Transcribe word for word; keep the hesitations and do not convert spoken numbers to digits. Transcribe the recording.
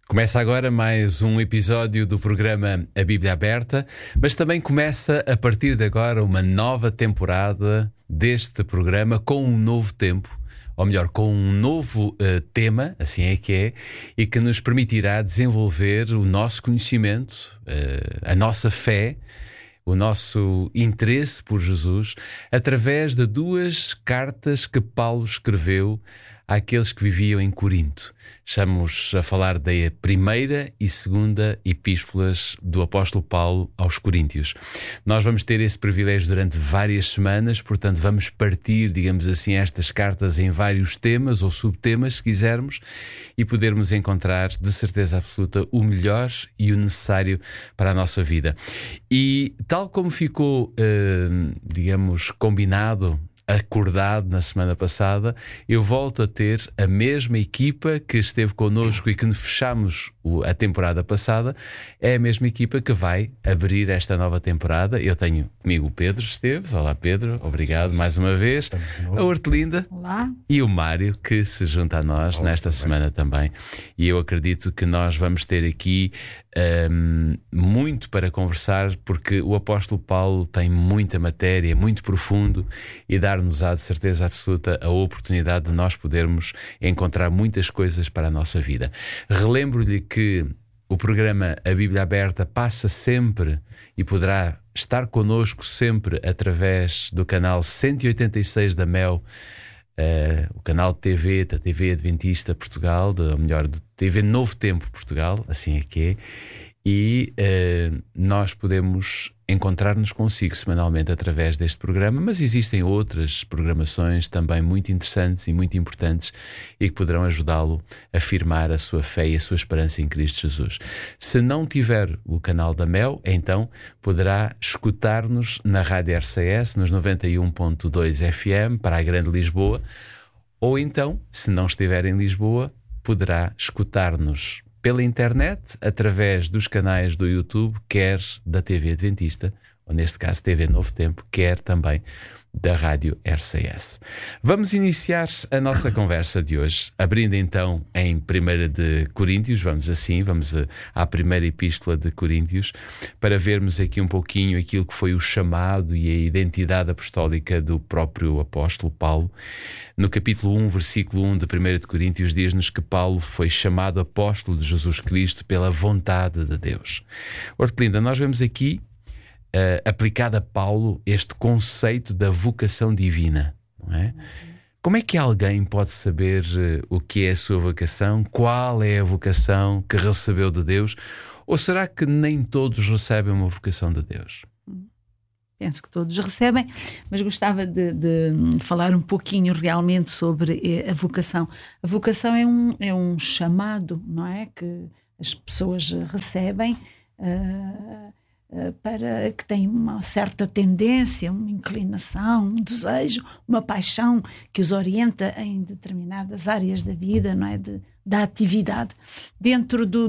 Começa agora mais um episódio do programa A Bíblia Aberta, mas também começa a partir de agora uma nova temporada deste programa com um novo tempo, ou melhor, com um novo uh, tema, assim é que é, e que nos permitirá desenvolver o nosso conhecimento, uh, a nossa fé, o nosso interesse por Jesus, através de duas cartas que Paulo escreveu àqueles que viviam em Corinto. Estamos a falar da primeira e segunda epístolas do apóstolo Paulo aos Coríntios. Nós vamos ter esse privilégio durante várias semanas, portanto vamos partir, digamos assim, estas cartas em vários temas ou subtemas, se quisermos, e podermos encontrar, de certeza absoluta, o melhor e o necessário para a nossa vida. E tal como ficou, eh, digamos, combinado, acordado na semana passada, eu volto a ter a mesma equipa que esteve connosco e que fechamos a temporada passada. É a mesma equipa que vai abrir esta nova temporada. Eu tenho comigo o Pedro Esteves. Olá, Pedro, obrigado mais uma vez. A Hortelinda. Olá. E o Mário, que se junta a nós Olá, nesta também. semana também. E eu acredito que nós vamos ter aqui um, muito para conversar, porque o apóstolo Paulo tem muita matéria, muito profundo, e dar-nos-á de certeza absoluta a oportunidade de nós podermos encontrar muitas coisas para a nossa vida. Relembro-lhe que o programa A Bíblia Aberta passa sempre e poderá estar connosco sempre através do canal cento e oitenta e seis da Mel, uh, o canal de T V, da T V Adventista Portugal, de, ou melhor, de T V Novo Tempo Portugal, assim é que é, e uh, nós podemos encontrar-nos consigo semanalmente através deste programa, mas existem outras programações também muito interessantes e muito importantes e que poderão ajudá-lo a firmar a sua fé e a sua esperança em Cristo Jesus. Se não tiver o canal da Mel, então poderá escutar-nos na Rádio R C S, nos noventa e um ponto dois F M, para a Grande Lisboa, ou então, se não estiver em Lisboa, poderá escutar-nos pela internet, através dos canais do YouTube, quer da T V Adventista, ou neste caso T V Novo Tempo, quer também da Rádio R C S. Vamos iniciar a nossa conversa de hoje, abrindo então em primeira de Coríntios, vamos assim, vamos à primeira epístola de Coríntios, para vermos aqui um pouquinho aquilo que foi o chamado e a identidade apostólica do próprio apóstolo Paulo. No capítulo um, versículo um de primeira de Coríntios, diz-nos que Paulo foi chamado apóstolo de Jesus Cristo pela vontade de Deus. Hortelinda, nós vemos aqui Uh, aplicado a Paulo este conceito da vocação divina, não é? Como é que alguém pode saber uh, o que é a sua vocação? Qual é a vocação que recebeu de Deus? Ou será que nem todos recebem uma vocação de Deus? Penso que todos recebem, mas gostava de, de, de falar um pouquinho realmente sobre a vocação. A vocação é um, é um chamado, não é? Que as pessoas recebem uh, para que tem uma certa tendência, uma inclinação, um desejo, uma paixão que os orienta em determinadas áreas da vida, não é? De, da atividade. Dentro do,